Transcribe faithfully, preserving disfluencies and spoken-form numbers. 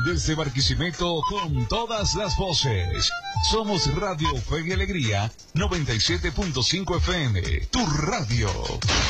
Desde Barquisimeto con todas las voces. Somos Radio Fe y Alegría noventa y siete punto cinco F M. Tu radio.